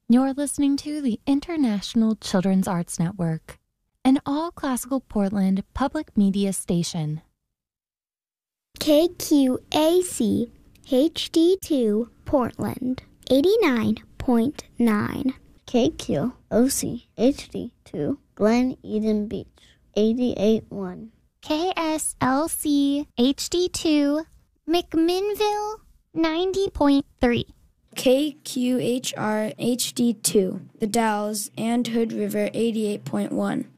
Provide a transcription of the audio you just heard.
You're listening to the International Children's Arts Network, an all-classical Portland public media station. KQAC HD2 Portland 89.9. KQOC HD2 Glen Eden Beach 88.1. KSLC HD2 McMinnville 90.3. KQHR HD2 The Dalles and Hood River 88.1.